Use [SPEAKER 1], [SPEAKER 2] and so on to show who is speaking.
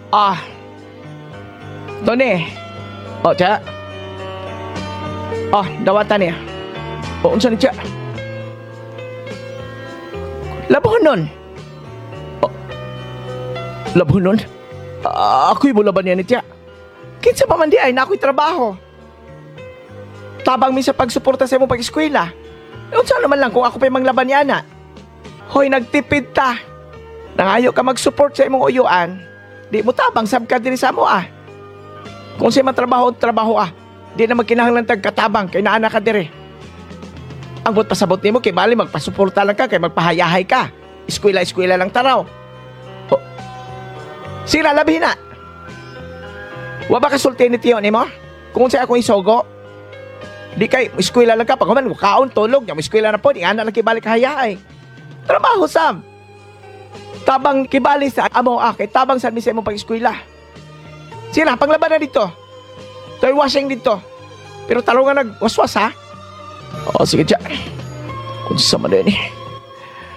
[SPEAKER 1] Ah, Tony. Oh, tiya. Oh, dawatan niya. O, unsa ni tiya? Labuhon nun. Oh, labuhon nun? Ako'y bulaban niya ni tiya. Kinsa pa man di ay na ako'y trabaho. Tabang mi sa pagsuporta sa imong pag-eskwela. Unsa naman lang kung ako pa manglaban niya na. Hoy, nagtipid ta. Nangayo ka mag-support sa imong uyuan. Di mo tabang sab ka diri sa mo ah. Kung siya trabaho di na magkinahanglan tag katabang kay naana ka diri. Ang buot pasabot nimo kay bali magpasuporta lang ka kay magpahayahay ka. Eskwela lang taraw. Oh. Sira labi na. Wa ba kasulti ni tiyo nimo? Kung siya akong isogo, di kay eskwela lang ka pag man kaon tulog, yung eskwela na po, di ana lang kibalik hayahay. Trabaho sam. Tabang kibali sa amo kay tabang sa misa mo pag-eskwela. Sila panglaban na dito. Toy washing dito. Pero talong nga nagwaswas ha. O sige tiya. Kung sa man din eh.